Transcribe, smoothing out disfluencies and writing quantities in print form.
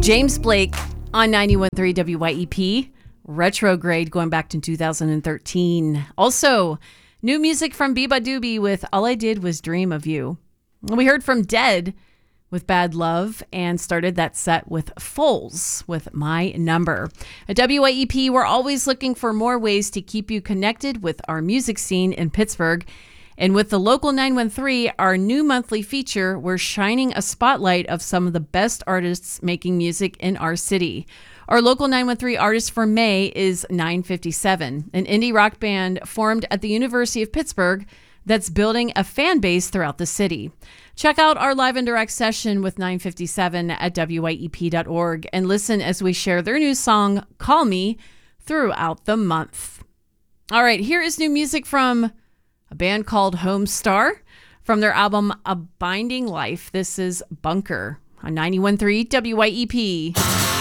James Blake on 91.3 WYEP. Retrograde going back to 2013. Also, new music from Biba Doobie with All I Did Was Dream of You. We heard from Dead with Bad Love and started that set with Foals with My Number. At WYEP, we're always looking for more ways to keep you connected with our music scene in Pittsburgh. And with the Local 913, our new monthly feature, we're shining a spotlight of some of the best artists making music in our city. Our Local 913 artist for May is 957, an indie rock band formed at the University of Pittsburgh that's building a fan base throughout the city. Check out our live and direct session with 957 at wyep.org and listen as we share their new song, Call Me, throughout the month. All right, here is new music from a band called Homestar from their album A Binding Life. This is Bunker on 91.3 WYEP.